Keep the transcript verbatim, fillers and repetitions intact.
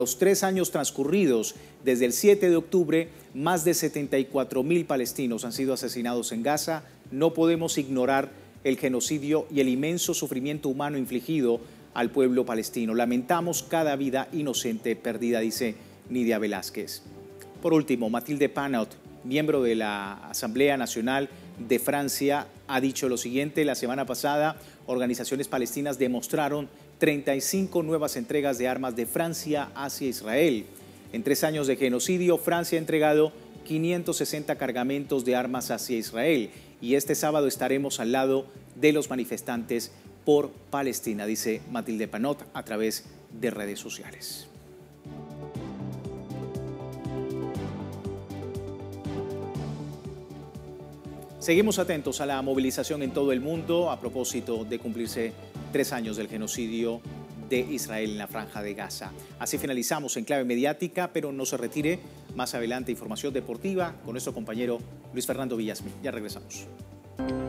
Los tres años transcurridos desde el siete de octubre, más de setenta y cuatro mil palestinos han sido asesinados en Gaza. No podemos ignorar el genocidio y el inmenso sufrimiento humano infligido al pueblo palestino. Lamentamos cada vida inocente perdida, dice Nidia Velázquez. Por último, Mathilde Panot, miembro de la Asamblea Nacional de Francia, ha dicho lo siguiente: la semana pasada, organizaciones palestinas demostraron treinta y cinco nuevas entregas de armas de Francia hacia Israel. En tres años de genocidio, Francia ha entregado quinientos sesenta cargamentos de armas hacia Israel, y este sábado estaremos al lado de los manifestantes por Palestina, dice Mathilde Panot a través de redes sociales. Seguimos atentos a la movilización en todo el mundo a propósito de cumplirse tres años del genocidio de Israel en la Franja de Gaza. Así finalizamos En Clave Mediática, pero no se retire. Más adelante, información deportiva con nuestro compañero Luis Fernando Villasmil. Ya regresamos.